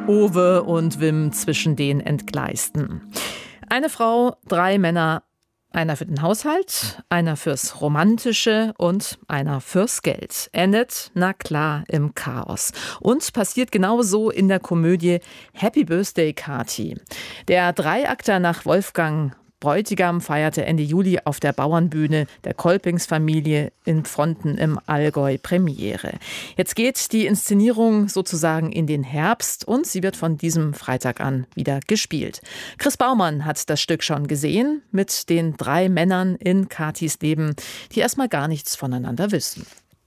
Owe und Wim zwischen den Entgleisten. Eine Frau, 3 Männer, einer für den Haushalt, einer fürs Romantische und einer fürs Geld. Endet, na klar, im Chaos. Und passiert genauso in der Komödie Happy Birthday, Kathi. Der Dreiakter nach Wolfgang Bräutigam feierte Ende Juli auf der Bauernbühne der Kolpingsfamilie in Pfronten im Allgäu Premiere. Jetzt geht die Inszenierung sozusagen in den Herbst und sie wird von diesem Freitag an wieder gespielt. Chris Baumann hat das Stück schon gesehen mit den 3 Männern in Kathis Leben, die erstmal gar nichts voneinander wissen.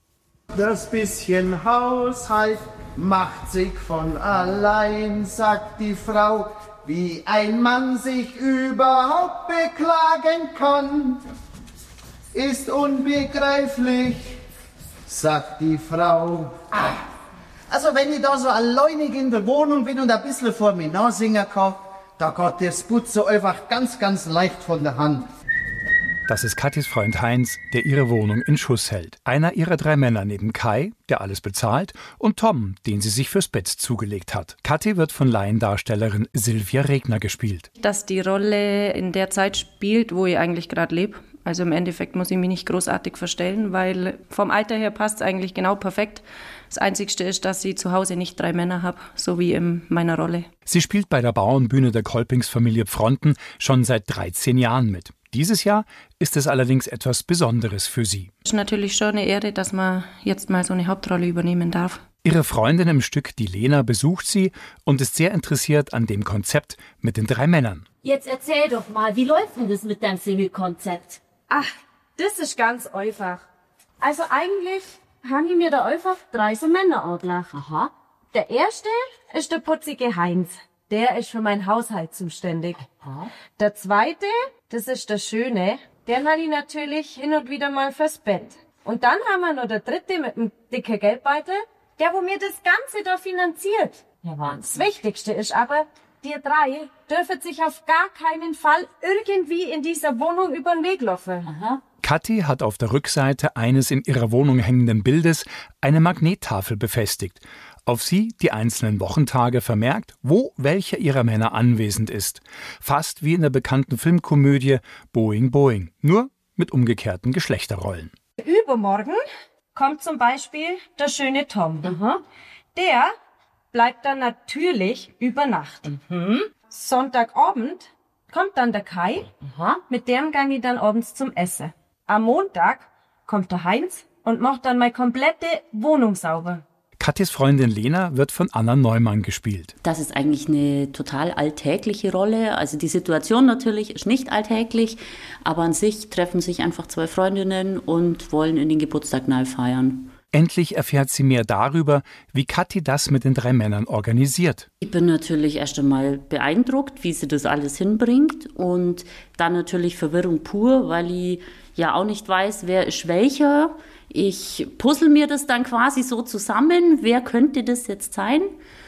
Das bisschen Haushalt macht sich von allein, sagt die Frau. Wie ein Mann sich überhaupt beklagen kann, ist unbegreiflich, sagt die Frau. Also wenn ich da so alleinig in der Wohnung bin und ein bisschen vor mir nachsingen kann, da geht das Putzen einfach ganz, ganz leicht von der Hand. Das ist Kathis Freund Heinz, der ihre Wohnung in Schuss hält. Einer ihrer 3 Männer neben Kai, der alles bezahlt, und Tom, den sie sich fürs Bett zugelegt hat. Kathi wird von Laiendarstellerin Sylvia Regner gespielt. Dass die Rolle in der Zeit spielt, wo ich eigentlich gerade lebe. Also im Endeffekt muss ich mich nicht großartig verstellen, weil vom Alter her passt es eigentlich genau perfekt. Das Einzigste ist, dass ich zu Hause nicht 3 Männer habe, so wie in meiner Rolle. Sie spielt bei der Bauernbühne der Kolpingsfamilie Pfronten schon seit 13 Jahren mit. Dieses Jahr ist es allerdings etwas Besonderes für sie. Es ist natürlich schon eine Ehre, dass man jetzt mal so eine Hauptrolle übernehmen darf. Ihre Freundin im Stück, die Lena, besucht sie und ist sehr interessiert an dem Konzept mit den 3 Männern. Jetzt erzähl doch mal, wie läuft denn das mit deinem Single-Konzept? Ach, das ist ganz einfach. Also eigentlich haben die mir da einfach 3 so Männer angelacht. Aha. Der erste ist der putzige Heinz. Der ist für meinen Haushalt zuständig. Aha. Der zweite, das ist der Schöne. Den habe ich natürlich hin und wieder mal fürs Bett. Und dann haben wir noch der dritte mit dem dicken Geldbeutel, der wo mir das Ganze da finanziert. Ja, Das Wahnsinn. Wichtigste ist aber, die 3 dürfen sich auf gar keinen Fall irgendwie in dieser Wohnung über den Weg laufen. Aha. Kathi hat auf der Rückseite eines in ihrer Wohnung hängenden Bildes eine Magnettafel befestigt. Auf sie die einzelnen Wochentage vermerkt, wo welcher ihrer Männer anwesend ist. Fast wie in der bekannten Filmkomödie Boing Boing, nur mit umgekehrten Geschlechterrollen. Übermorgen kommt zum Beispiel der schöne Tom. Aha. Der bleibt dann natürlich über Nacht. Sonntagabend kommt dann der Kai. Aha. Mit dem gang ich dann abends zum Essen. Am Montag kommt der Heinz und macht dann meine komplette Wohnung sauber. Kathis Freundin Lena wird von Anna Neumann gespielt. Das ist eigentlich eine total alltägliche Rolle. Also die Situation natürlich ist nicht alltäglich, aber an sich treffen sich einfach 2 Freundinnen und wollen in den Geburtstag neu feiern. Endlich erfährt sie mehr darüber, wie Kathi das mit den 3 Männern organisiert. Ich bin natürlich erst einmal beeindruckt, wie sie das alles hinbringt und dann natürlich Verwirrung pur, weil ich ja auch nicht weiß, wer ist welcher. Ich puzzle mir das dann quasi so zusammen, wer könnte das jetzt sein,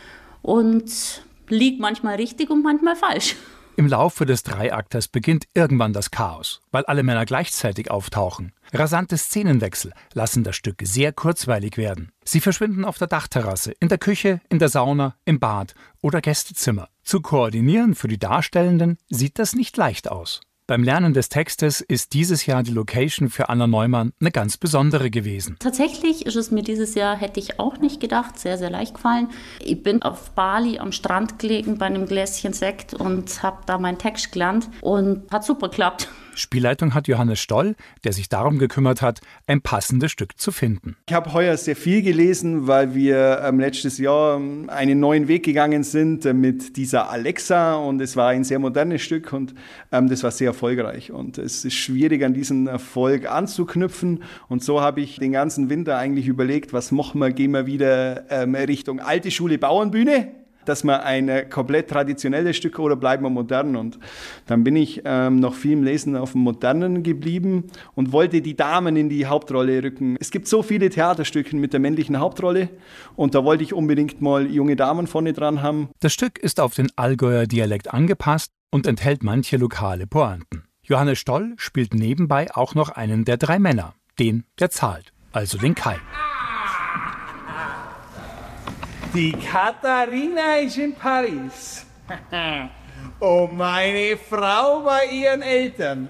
und liegt manchmal richtig und manchmal falsch. Im Laufe des Dreiakters beginnt irgendwann das Chaos, weil alle Männer gleichzeitig auftauchen. Rasante Szenenwechsel lassen das Stück sehr kurzweilig werden. Sie verschwinden auf der Dachterrasse, in der Küche, in der Sauna, im Bad oder Gästezimmer. Zu koordinieren für die Darstellenden sieht das nicht leicht aus. Beim Lernen des Textes ist dieses Jahr die Location für Anna Neumann eine ganz besondere gewesen. Tatsächlich ist es mir dieses Jahr, hätte ich auch nicht gedacht, sehr, sehr leicht gefallen. Ich bin auf Bali am Strand gelegen bei einem Gläschen Sekt und habe da meinen Text gelernt und hat super geklappt. Spielleitung hat Johannes Stoll, der sich darum gekümmert hat, ein passendes Stück zu finden. Ich habe heuer sehr viel gelesen, weil wir letztes Jahr einen neuen Weg gegangen sind mit dieser Alexa, und es war ein sehr modernes Stück und das war sehr erfolgreich, und es ist schwierig, an diesen Erfolg anzuknüpfen, und so habe ich den ganzen Winter eigentlich überlegt, was machen wir, gehen wir wieder Richtung alte Schule Bauernbühne, dass wir ein komplett traditionelles Stück, oder bleiben wir modern? Und dann bin ich noch viel im Lesen auf dem Modernen geblieben und wollte die Damen in die Hauptrolle rücken. Es gibt so viele Theaterstücke mit der männlichen Hauptrolle, und da wollte ich unbedingt mal junge Damen vorne dran haben. Das Stück ist auf den Allgäuer Dialekt angepasst und enthält manche lokale Pointen. Johannes Stoll spielt nebenbei auch noch einen der 3 Männer, den, der zahlt, also den Kai. Die Katharina ist in Paris. Und meine Frau bei ihren Eltern.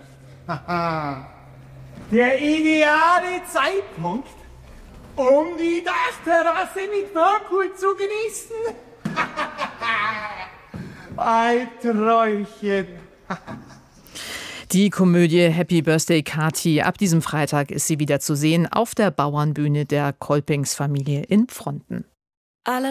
Der ideale Zeitpunkt, um die Dachterrasse mit Whirlpool zu genießen. Ein Träumchen. Die Komödie Happy Birthday Kathi. Ab diesem Freitag ist sie wieder zu sehen auf der Bauernbühne der Kolpingsfamilie in Pfronten.